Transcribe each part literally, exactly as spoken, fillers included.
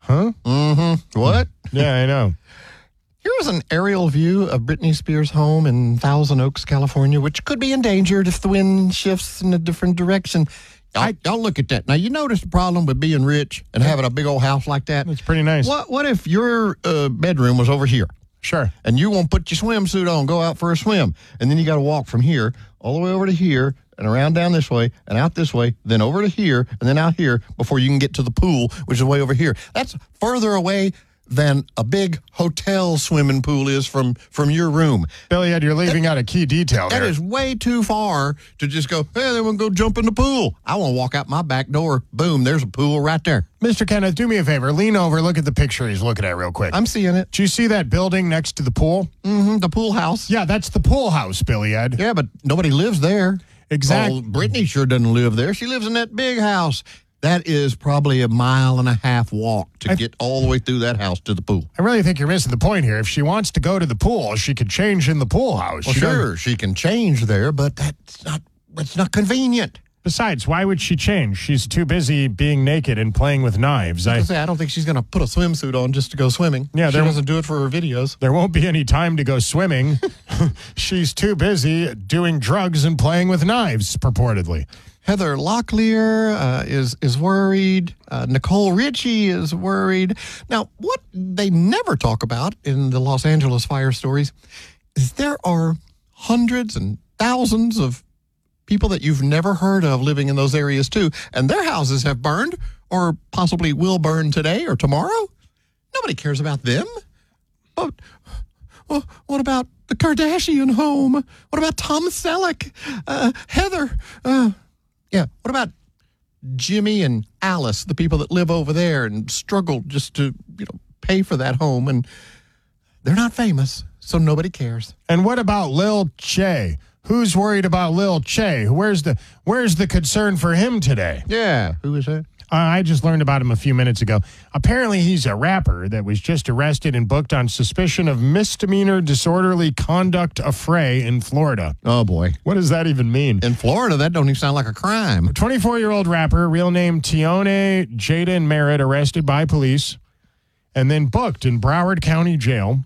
Huh? Mm-hmm. What? Yeah, I know. Here was an aerial view of Britney Spears' home in Thousand Oaks, California, which could be endangered if the wind shifts in a different direction. Y'all, y'all look at that. Now, you notice the problem with being rich and having a big old house like that? It's pretty nice. What What if your uh, bedroom was over here? Sure. And you won't put your swimsuit on, go out for a swim. And then you got to walk from here all the way over to here and around down this way and out this way, then over to here and then out here before you can get to the pool, which is way over here. That's further away than a big hotel swimming pool is from, from your room. Billy Ed, you're leaving that, out a key detail That there. is way too far to just go, hey, they want to go jump in the pool. I want to walk out my back door. Boom, there's a pool right there. Mister Kenneth, do me a favor. Lean over. Look at the picture he's looking at real quick. I'm seeing it. Do you see that building next to the pool? Mm-hmm, the pool house. Yeah, that's the pool house, Billy Ed. Yeah, but nobody lives there. Exactly. Oh, Brittany sure doesn't live there. She lives in that big house. That is probably a mile and a half walk to I, get all the way through that house to the pool. I really think you're missing the point here. If she wants to go to the pool, she could change in the pool house. Well, she sure, doesn't... she can change there, but that's not that's not convenient. Besides, why would she change? She's too busy being naked and playing with knives. I, I, say, I don't think she's going to put a swimsuit on just to go swimming. Yeah, she there- doesn't do it for her videos. There won't be any time to go swimming. She's too busy doing drugs and playing with knives, purportedly. Heather Locklear uh, is is worried. Uh, Nicole Richie is worried. Now, what they never talk about in the Los Angeles fire stories is there are hundreds and thousands of people that you've never heard of living in those areas too, and their houses have burned or possibly will burn today or tomorrow. Nobody cares about them. But well, what about the Kardashian home? What about Tom Selleck? Uh, Heather? Uh, yeah, what about Jimmy and Alice, the people that live over there and struggle just to, you know, pay for that home, and they're not famous, so nobody cares. And what about Lil Che? Who's worried about Lil Che? Where's the Where's the concern for him today? Yeah, who is that? Uh, I just learned about him a few minutes ago. Apparently, he's a rapper that was just arrested and booked on suspicion of misdemeanor disorderly conduct affray in Florida. Oh, boy. What does that even mean? In Florida, that don't even sound like a crime. twenty-four-year-old rapper, real name Tione Jaden Merritt, arrested by police and then booked in Broward County Jail.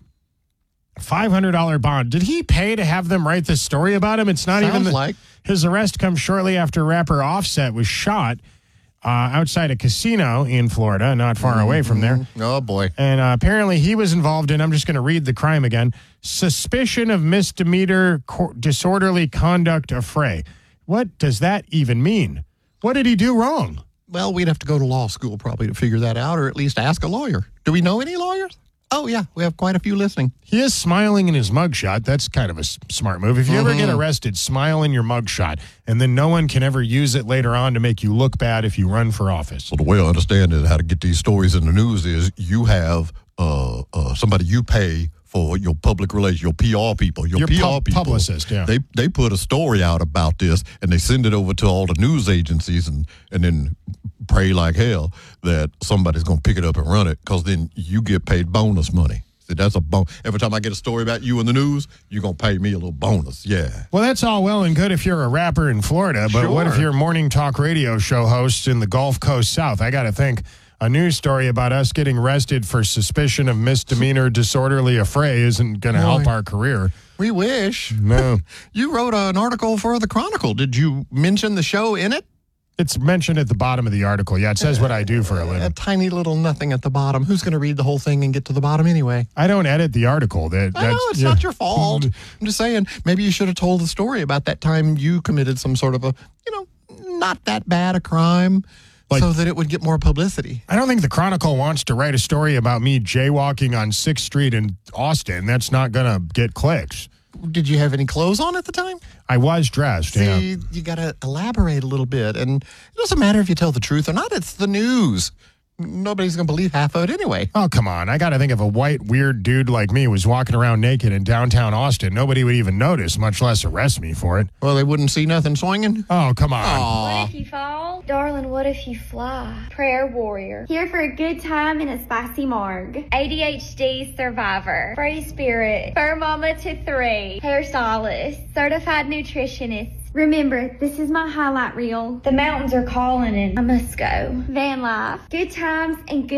five hundred dollars bond. Did he pay to have them write this story about him? It's not Sounds even the, like. His arrest comes shortly after rapper Offset was shot uh, outside a casino in Florida, not far mm-hmm. away from there. Oh, boy. And uh, apparently he was involved in, I'm just going to read the crime again, suspicion of misdemeanor co- disorderly conduct affray. What does that even mean? What did he do wrong? Well, we'd have to go to law school probably to figure that out, or at least ask a lawyer. Do we know any lawyers? Oh, yeah, we have quite a few listening. He is smiling in his mugshot. That's kind of a s- smart move. If you Mm-hmm. ever get arrested, smile in your mugshot, and then no one can ever use it later on to make you look bad if you run for office. Well, the way I understand it, how to get these stories in the news is you have uh, uh, somebody you pay for your public relations, your P R people, your, Your P R pub- people. publicist, yeah. They they put a story out about this, and they send it over to all the news agencies, and, and then pray like hell that somebody's going to pick it up and run it, because then you get paid bonus money. See, that's a bon- Every time I get a story about you in the news, you're going to pay me a little bonus. Yeah. Well, that's all well and good if you're a rapper in Florida, but Sure. what if you're morning talk radio show hosts in the Gulf Coast South? I got to think a news story about us getting arrested for suspicion of misdemeanor disorderly affray isn't going to help our career. We wish. No. You wrote an article for the Chronicle. Did you mention the show in it? It's mentioned at the bottom of the article. Yeah, it says what I do for a A living. tiny little nothing at the bottom. Who's going to read the whole thing and get to the bottom anyway? I don't edit the article. That I know, that's- it's yeah. not your fault. I'm just saying, maybe you should have told the story about that time you committed some sort of a, you know, not that bad a crime, Like- so that it would get more publicity. I don't think the Chronicle wants to write a story about me jaywalking on sixth Street in Austin. That's not going to get clicks. Did you have any clothes on at the time? I was dressed, yeah. See, you got to elaborate a little bit. And it doesn't matter if you tell the truth or not. It's the news. Nobody's going to believe half of it anyway. Oh, come on. I got to think if a white, weird dude like me was walking around naked in downtown Austin, nobody would even notice, much less arrest me for it. Well, they wouldn't see nothing swinging. Oh, come on. Aw. What if you fall? Darling, what if you fly? Prayer warrior. Here for a good time in a spicy marg. A D H D survivor. Free spirit. Fur mama to three. Hairstylist. Certified nutritionist. Remember, this is my highlight reel. The mountains are calling and I must go. Van life. Good times and good